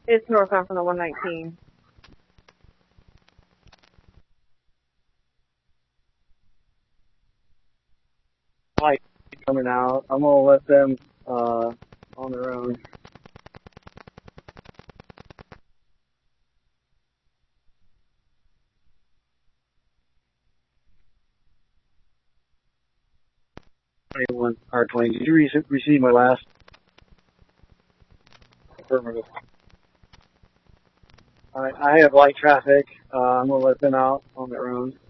It's northbound from the 119. Light coming out. I'm gonna let them on their own. R20. Did you receive my last? Affirmative. All right, I have light traffic. I'm gonna let them out on their own.